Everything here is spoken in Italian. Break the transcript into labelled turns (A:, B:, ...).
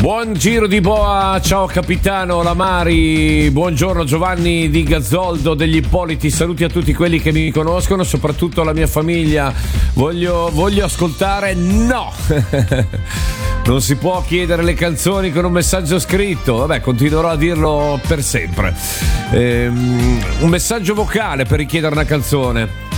A: Buon giro di boa, ciao capitano Lamari, buongiorno Giovanni di Gazzoldo degli Ippoliti, saluti a tutti quelli che mi conoscono, soprattutto la mia famiglia. Voglio ascoltare? No! Non si può chiedere le canzoni con un messaggio scritto, vabbè, continuerò a dirlo per sempre. Un messaggio vocale per richiedere una canzone.